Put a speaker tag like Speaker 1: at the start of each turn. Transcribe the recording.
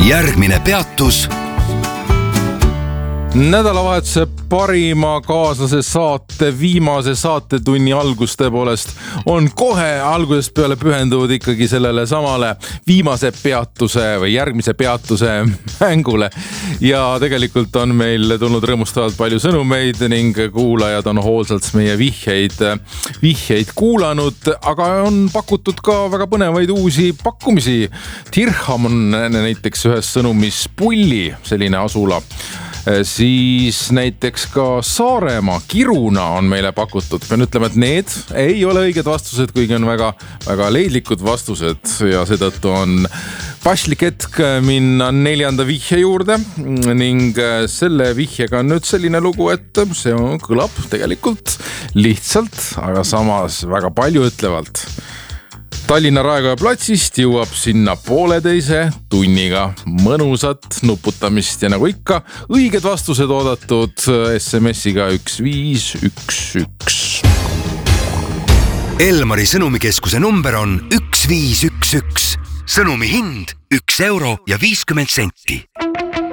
Speaker 1: Järgmine peatus.
Speaker 2: Nädalavahetuse parima kaaslase saate viimase saatetunni alguste poolest on kohe algusest peale pühendunud ikkagi sellele samale viimase peatuse või järgmise peatuse mängule. Ja tegelikult on meil tulnud rõõmustavalt palju sõnumeid ning kuulajad on hoolsalt meie vihjeid kuulanud, aga on pakutud ka väga põnevaid uusi pakkumisi. Tirham on näiteks ühes sõnumis Pulli, selline asula. Siis näiteks ka Saaremaa, Kiruna on meile pakutud. Pean ütlema, et need ei ole õiged vastused, kuigi on väga leidlikud vastused ja seetõttu on paslik hetk minna 4. vihje juurde ning selle vihjega on nüüd selline lugu, et see kõlab tegelikult lihtsalt, aga samas väga palju ütlevalt. Tallinna Raekoja platsist jõuab sinna 1,5 tunniga mõnusat nuputamist ja nagu ikka, õiged vastused oodatud SMS-iga 1511.
Speaker 1: Elmari sõnumikeskuse number on 1511. Sõnumi hind 1 euro ja 50 senti.